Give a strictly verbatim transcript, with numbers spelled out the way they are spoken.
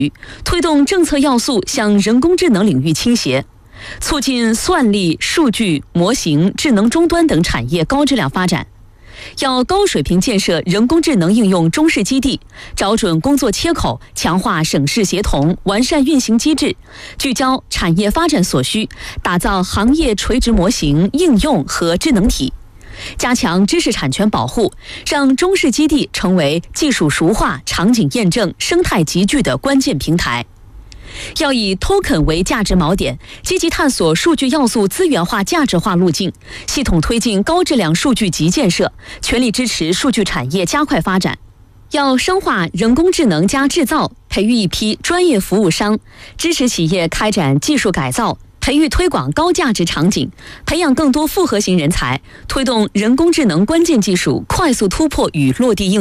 推动政策要素向人工智能领域倾斜，促进算力、数据、模型、智能终端等产业高质量发展。要高水平建设人工智能应用中试基地，找准工作切口，强化省市协同，完善运行机制，聚焦产业发展所需，打造行业垂直模型、应用和智能体，加强知识产权保护，让中试基地成为技术熟化、场景验证、生态集聚的关键平台。要以 token 为价值锚点，积极探索数据要素资源化、价值化路径，系统推进高质量数据集建设，全力支持数据产业加快发展。要深化人工智能加制造，培育一批专业服务商，支持企业开展技术改造，培育推广高价值场景，培养更多复合型人才，推动人工智能关键技术快速突破与落地应用。